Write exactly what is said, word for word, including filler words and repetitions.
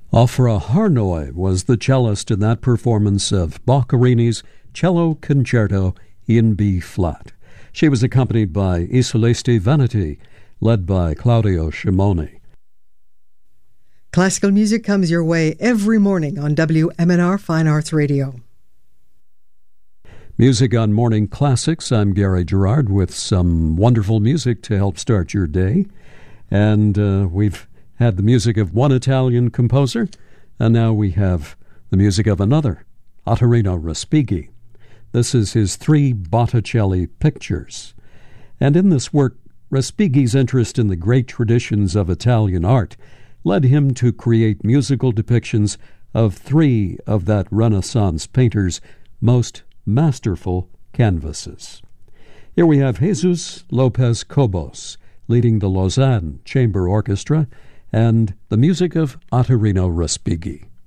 Afra Harnoy was the cellist in that performance of Boccherini's Cello Concerto in B-flat. She was accompanied by I Solisti Veneti, led by Claudio Scimoni. Classical music comes your way every morning on W M N R Fine Arts Radio. Music on Morning Classics. I'm Gary Gerard with some wonderful music to help start your day. And uh, we've had the music of one Italian composer, and now we have the music of another, Ottorino Respighi. This is his three Botticelli pictures. And in this work, Respighi's interest in the great traditions of Italian art led him to create musical depictions of three of that Renaissance painter's most masterful canvases. Here we have Jesus Lopez Cobos leading the Lausanne Chamber Orchestra and the music of Ottorino Respighi.